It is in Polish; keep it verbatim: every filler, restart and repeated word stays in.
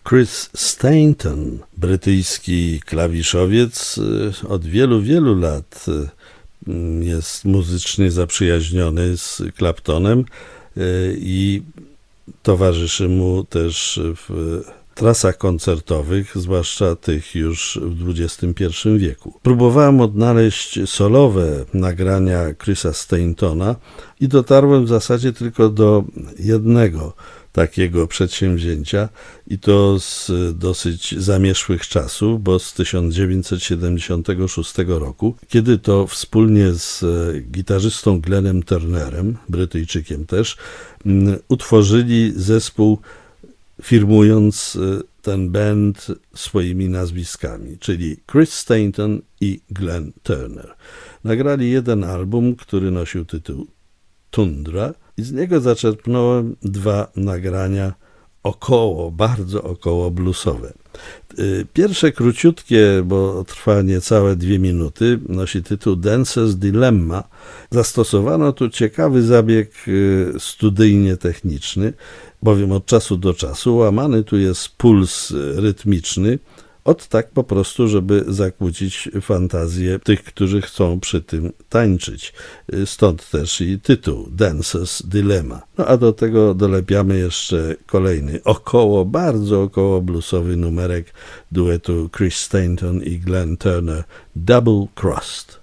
Chris Stainton, brytyjski klawiszowiec, od wielu, wielu lat jest muzycznie zaprzyjaźniony z Claptonem i towarzyszy mu też w trasach koncertowych, zwłaszcza tych już w dwudziestym pierwszym wieku. Próbowałem odnaleźć solowe nagrania Chrisa Staintona i dotarłem w zasadzie tylko do jednego takiego przedsięwzięcia i to z dosyć zamierzchłych czasów, bo z tysiąc dziewięćset siedemdziesiątego szóstego roku, kiedy to wspólnie z gitarzystą Glennem Turnerem, Brytyjczykiem też, utworzyli zespół, firmując ten band swoimi nazwiskami, czyli Chris Stainton i Glenn Turner. Nagrali jeden album, który nosił tytuł Tundra i z niego zaczerpnąłem dwa nagrania około, bardzo około bluesowe. Pierwsze króciutkie, bo trwa niecałe dwie minuty, nosi tytuł Dancer's Dilemma. Zastosowano tu ciekawy zabieg studyjnie techniczny, bowiem od czasu do czasu łamany tu jest puls rytmiczny, od tak po prostu, żeby zakłócić fantazję tych, którzy chcą przy tym tańczyć. Stąd też i tytuł Dancer's Dilemma. No a do tego dolepiamy jeszcze kolejny około, bardzo około bluesowy numerek duetu Chris Stainton i Glenn Turner, Double Crossed.